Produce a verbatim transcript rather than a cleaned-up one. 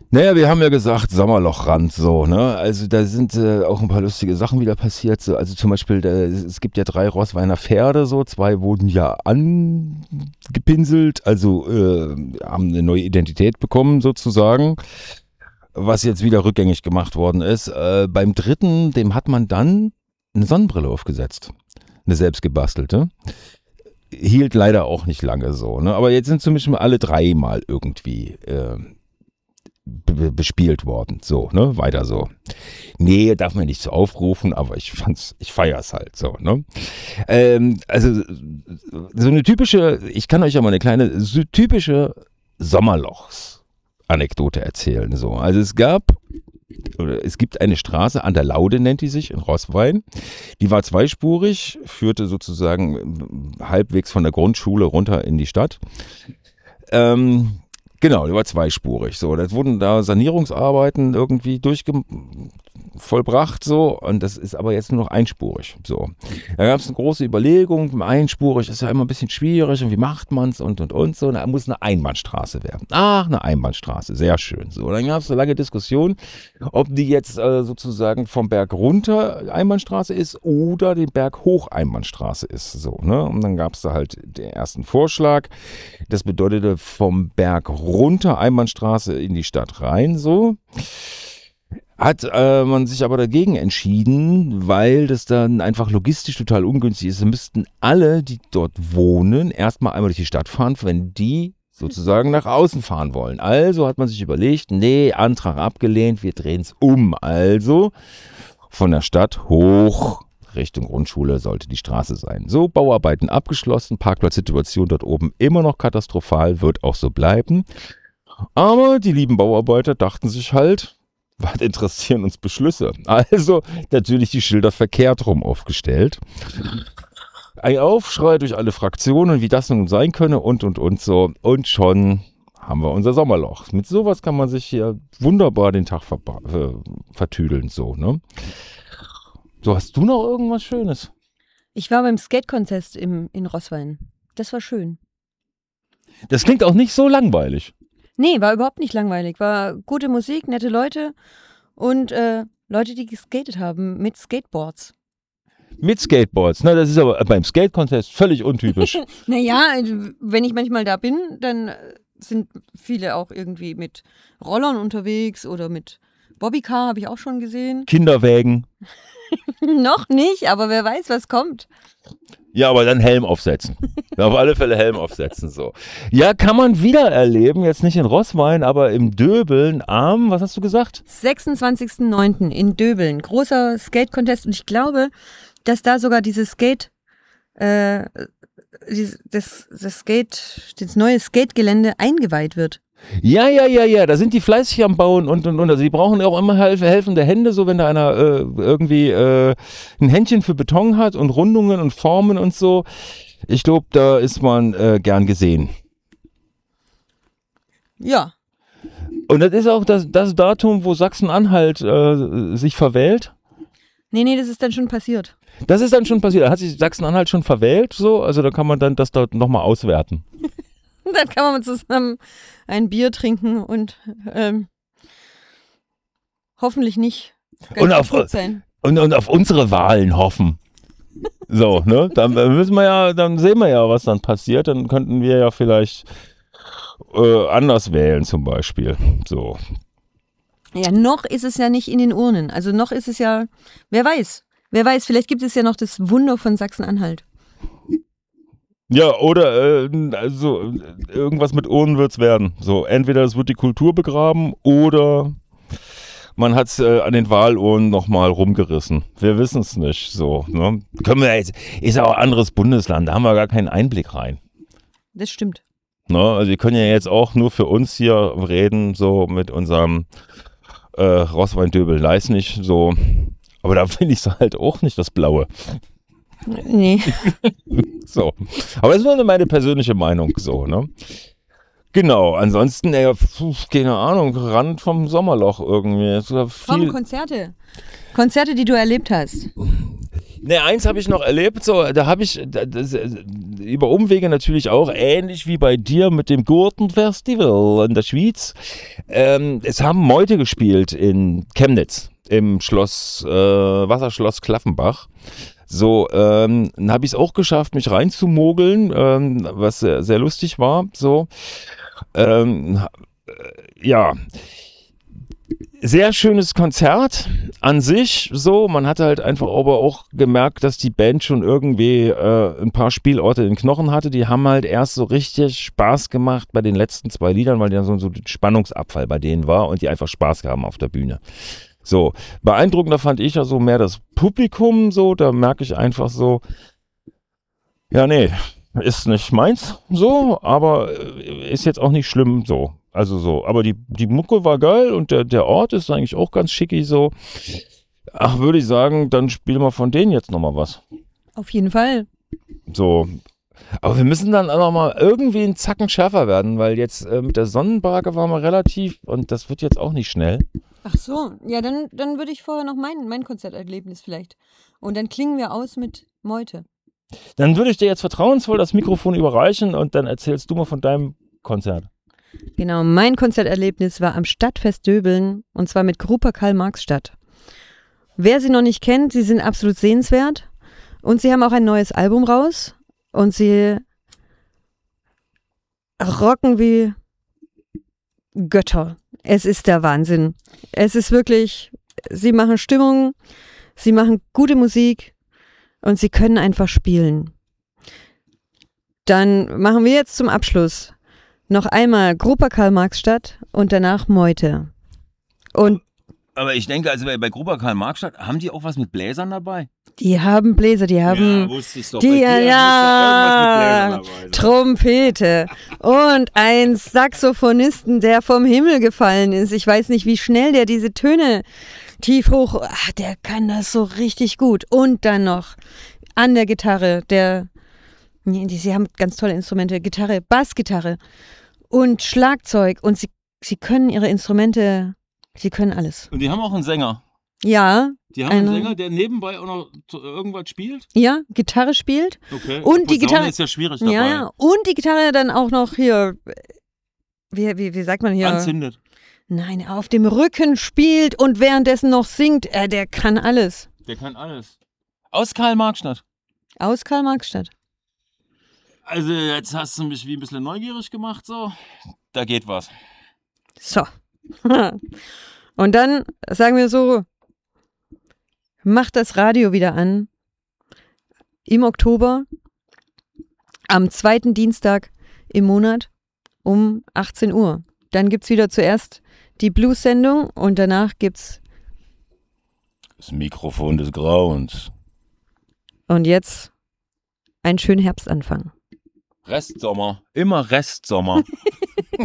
Naja, wir haben ja gesagt, Sommerlochrand so, ne? Also da sind äh, auch ein paar lustige Sachen wieder passiert. So. Also zum Beispiel, da, es gibt ja drei Rossweiner Pferde, so, zwei wurden ja angepinselt, also äh, haben eine neue Identität bekommen sozusagen, was jetzt wieder rückgängig gemacht worden ist. Äh, beim dritten, dem hat man dann eine Sonnenbrille aufgesetzt, eine selbstgebastelte. Hielt leider auch nicht lange so, ne? Aber jetzt sind zumindest mal alle dreimal irgendwie äh, be- bespielt worden. So, ne? Weiter so. Nee, darf man nicht so aufrufen, aber ich fand's, ich feier's halt so, ne? Ähm, also, so eine typische, ich kann euch ja mal eine kleine, so typische Sommerlochs-Anekdote erzählen, so. Also es gab, oder es gibt eine Straße, an der Laude nennt die sich, in Roßwein. Die war zweispurig, führte sozusagen halbwegs von der Grundschule runter in die Stadt. Ähm, genau, die war zweispurig. So, das wurden da Sanierungsarbeiten irgendwie durchge vollbracht so und das ist aber jetzt nur noch einspurig. So, da gab es eine große Überlegung, einspurig ist ja immer ein bisschen schwierig und wie macht man es und und und so. Da muss eine Einbahnstraße werden. Ach, eine Einbahnstraße, sehr schön. So, dann gab es eine lange Diskussion, ob die jetzt äh, sozusagen vom Berg runter Einbahnstraße ist oder den Berg hoch Einbahnstraße ist. So, ne? Und dann gab es da halt den ersten Vorschlag. Das bedeutete vom Berg runter Einbahnstraße in die Stadt rein. So. Hat äh, man sich aber dagegen entschieden, weil das dann einfach logistisch total ungünstig ist. Da müssten alle, die dort wohnen, erstmal einmal durch die Stadt fahren, wenn die sozusagen nach außen fahren wollen. Also hat man sich überlegt, nee, Antrag abgelehnt, wir drehen es um. Also von der Stadt hoch Richtung Grundschule sollte die Straße sein. So, Bauarbeiten abgeschlossen, Parkplatzsituation dort oben immer noch katastrophal, wird auch so bleiben. Aber die lieben Bauarbeiter dachten sich halt, was interessieren uns Beschlüsse? Also natürlich die Schilder verkehrt rum aufgestellt. Ein Aufschrei durch alle Fraktionen, wie das nun sein könne und und und so. Und schon haben wir unser Sommerloch. Mit sowas kann man sich hier wunderbar den Tag ver äh, vertüdeln. So, ne? So, hast du noch irgendwas Schönes? Ich war beim Skate-Contest im, in Roßwein. Das war schön. Das klingt auch nicht so langweilig. Nee, war überhaupt nicht langweilig. War gute Musik, nette Leute und äh, Leute, die geskatet haben mit Skateboards. Mit Skateboards, na, das ist aber beim Skate-Contest völlig untypisch. Naja, wenn ich manchmal da bin, dann sind viele auch irgendwie mit Rollern unterwegs oder mit Bobbycar, habe ich auch schon gesehen. Kinderwägen. Noch nicht, aber wer weiß, was kommt. Ja, aber dann Helm aufsetzen. Auf alle Fälle Helm aufsetzen, so. Ja, kann man wieder erleben, jetzt nicht in Roßwein, aber im Döbeln am, was hast du gesagt? sechsundzwanzigsten neunten in Döbeln. Großer Skate-Contest und ich glaube, dass da sogar dieses Skate, äh, dieses, das, das Skate, das neue Skategelände eingeweiht wird. Ja, ja, ja, ja, da sind die fleißig am Bauen und und und. Also die brauchen auch immer helf helfende Hände, so wenn da einer äh, irgendwie äh, ein Händchen für Beton hat und Rundungen und Formen und so. Ich glaube, da ist man äh, gern gesehen. Ja. Und das ist auch das, das Datum, wo Sachsen-Anhalt äh, sich verwählt? Nee, nee, das ist dann schon passiert. Das ist dann schon passiert. Da hat sich Sachsen-Anhalt schon verwählt, so? Also da kann man dann das dort nochmal auswerten. Dann kann man zusammen ein Bier trinken und ähm, hoffentlich nicht ganz und auf, kaputt sein. Und, und auf unsere Wahlen hoffen. So, ne? Dann müssen wir ja, dann sehen wir ja, was dann passiert. Dann könnten wir ja vielleicht äh, anders wählen, zum Beispiel. So. Ja, noch ist es ja nicht in den Urnen. Also noch ist es ja, wer weiß. Wer weiß, vielleicht gibt es ja noch das Wunder von Sachsen-Anhalt. Ja, oder äh, also irgendwas mit Urnen wird's werden. So, entweder es wird die Kultur begraben oder man hat's äh, an den Wahlurnen nochmal rumgerissen. Wir wissen es nicht. So, ne? Können wir jetzt, ist auch ein anderes Bundesland, da haben wir gar keinen Einblick rein. Das stimmt. Ne? Also wir können ja jetzt auch nur für uns hier reden, so mit unserem äh, Roßwein-Döbel-Leisnig, so. Aber da finde ich es halt auch nicht das Blaue. Nee. So. Aber das ist nur meine persönliche Meinung, so, ne? Genau, ansonsten, ey, pf, keine Ahnung, Rand vom Sommerloch irgendwie. Viel Komm, Konzerte. Konzerte, die du erlebt hast. Ne, eins habe ich noch erlebt, so, da habe ich das, über Umwege natürlich auch, ähnlich wie bei dir mit dem Gurtenfestival in der Schweiz. Ähm, es haben Meute gespielt in Chemnitz, im Schloss, äh, Wasserschloss Klaffenbach. So, ähm, dann habe ich es auch geschafft, mich reinzumogeln, ähm, was sehr, sehr lustig war, so. Ähm, ja, sehr schönes Konzert an sich, so, man hatte halt einfach aber auch gemerkt, dass die Band schon irgendwie äh, ein paar Spielorte in den Knochen hatte, die haben halt erst so richtig Spaß gemacht bei den letzten zwei Liedern, weil die dann so, so ein Spannungsabfall bei denen war und die einfach Spaß haben auf der Bühne. So, beeindruckender fand ich ja so mehr das Publikum, so, da merke ich einfach so, ja, nee, ist nicht meins, so, aber ist jetzt auch nicht schlimm, so. Also so, aber die, die Mucke war geil und der, der Ort ist eigentlich auch ganz schicki so. Ach, würde ich sagen, dann spielen wir von denen jetzt nochmal was. Auf jeden Fall. So, aber wir müssen dann auch nochmal irgendwie einen Zacken schärfer werden, weil jetzt äh, mit der Sonnenbarke waren wir relativ und das wird jetzt auch nicht schnell. Ach so, ja, dann, dann würde ich vorher noch mein, mein Konzerterlebnis vielleicht. Und dann klingen wir aus mit Meute. Dann würde ich dir jetzt vertrauensvoll das Mikrofon überreichen und dann erzählst du mal von deinem Konzert. Genau, mein Konzerterlebnis war am Stadtfest Döbeln und zwar mit Grupa Karl-Marx-Stadt. Wer sie noch nicht kennt, sie sind absolut sehenswert und sie haben auch ein neues Album raus und sie rocken wie Götter. Es ist der Wahnsinn. Es ist wirklich, sie machen Stimmung, sie machen gute Musik und sie können einfach spielen. Dann machen wir jetzt zum Abschluss noch einmal Grupa Karl-Marx-Stadt und danach Meute. Und aber ich denke, also bei, bei Grupa Karl-Marx-Stadt, haben die auch was mit Bläsern dabei? Die haben Bläser, die haben ja, wusste ich doch. die, Bei dir ja, muss doch irgendwas mit Bläsern dabei sein. Trompete und ein Saxophonisten, der vom Himmel gefallen ist. Ich weiß nicht, wie schnell der diese Töne tief hoch, ach, der kann das so richtig gut. Und dann noch an der Gitarre, der, die, sie haben ganz tolle Instrumente, Gitarre, Bassgitarre und Schlagzeug und sie, sie können ihre Instrumente, sie können alles. Und die haben auch einen Sänger. Ja. Die haben einen Sänger, der nebenbei auch noch irgendwas spielt? Ja, Gitarre spielt. Okay. Und die Gitarre ist ja schwierig dabei. Ja, ja. Und die Gitarre dann auch noch hier, wie, wie, wie sagt man hier? Anzündet. Nein, auf dem Rücken spielt und währenddessen noch singt. Äh, der kann alles. Der kann alles. Aus Karl-Marx-Stadt. Aus Karl-Marx-Stadt. Also jetzt hast du mich wie ein bisschen neugierig gemacht, so. Da geht was. So. Und dann sagen wir so, macht das Radio wieder an. Im Oktober, am zweiten Dienstag im Monat um achtzehn Uhr. Dann gibt es wieder zuerst die Blues-Sendung und danach gibt's das Mikrofon des Grauens. Und jetzt einen schönen Herbstanfang. Restsommer. Immer Restsommer.